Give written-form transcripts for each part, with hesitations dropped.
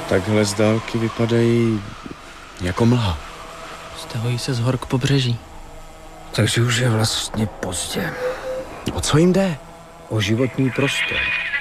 Takhle z dálky vypadají jako mlha. Stahují se z hor k pobřeží. Takže už je vlastně pozdě. O co jim jde? O životní prostor.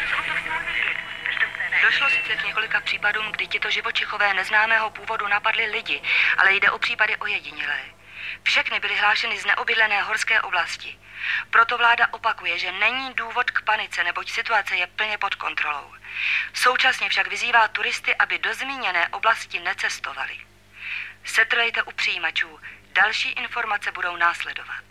Došlo sice k několika případům, kdy tito živočichové neznámého původu napadli lidi, ale jde o případy ojedinělé. Všechny byly hlášeny z neobydlené horské oblasti. Proto vláda opakuje, že není důvod k panice, neboť situace je plně pod kontrolou. Současně však vyzývá turisty, aby do zmíněné oblasti necestovali. Setrvejte u přijímačů. Další informace budou následovat.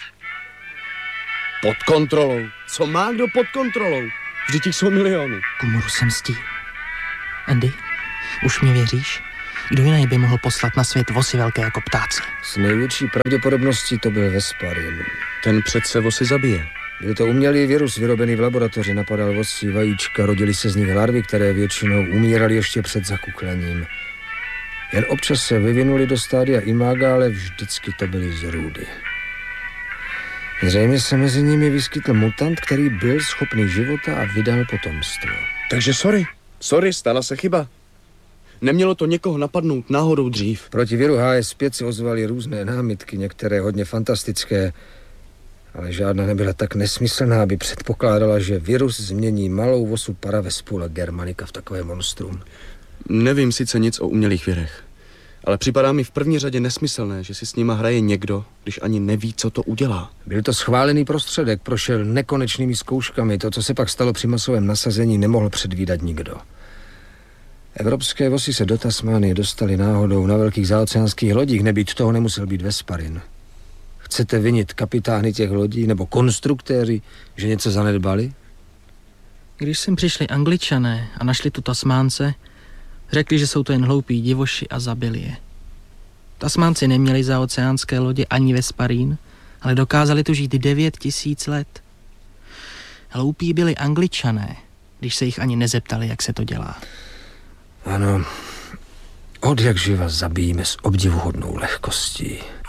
Pod kontrolou? Co má kdo pod kontrolou? Vždyť těch jsou miliony. Kumuru se mstí. Andy, už mě věříš? Kdo jiný by mohl poslat na svět vosy velké jako ptáci? S největší pravděpodobností to byl Vesparin. Ten přece vosy zabije. Byl to umělý virus vyrobený v laboratoři, napadal vosí vajíčka, rodily se z nich larvy, které většinou umíraly ještě před zakuklením. Jen občas se vyvinuli do stádia imaga, ale vždycky to byly zrůdy. Zřejmě se mezi nimi vyskytl mutant, který byl schopný života a vydal potomstvo. Takže sorry, stala se chyba. Nemělo to někoho napadnout náhodou dřív. Proti viru HS5 se ozvaly různé námitky, některé hodně fantastické, ale žádná nebyla tak nesmyslná, aby předpokládala, že virus změní malou vosu Paravespula germanica v takové monstrum. Nevím sice nic o umělých virech, ale připadá mi v první řadě nesmyslné, že si s nima hraje někdo, když ani neví, co to udělá. Byl to schválený prostředek, prošel nekonečnými zkouškami. To, co se pak stalo při masovém nasazení, nemohl předvídat nikdo. Evropské vosy se do Tasmánie dostali náhodou na velkých zaoceánských lodích, nebýt toho nemusel být Vesparin. Chcete vinit kapitány těch lodí nebo konstruktéři, že něco zanedbali? Když sem přišli Angličané a našli tu Tasmánce, řekli, že jsou to jen hloupí divoši a zabili je. Tasmánci neměli zaoceánské lodě ani Vesparín, ale dokázali tu žít 9000 let. Hloupí byli Angličané, když se jich ani nezeptali, jak se to dělá. Ano, od jak živa zabijíme s obdivuhodnou lehkostí.